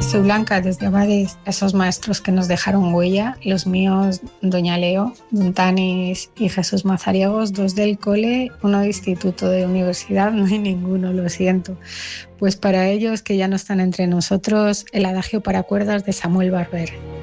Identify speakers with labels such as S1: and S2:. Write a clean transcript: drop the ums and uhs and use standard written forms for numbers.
S1: soy Blanca desde Abades, esos maestros que nos dejaron huella, los míos, doña Leo, don Tanis y Jesús Mazariegos, 2 del cole, 1 de instituto, de universidad, no hay ninguno, lo siento. Pues para ellos, que ya no están entre nosotros, el adagio para cuerdas de Samuel Barber.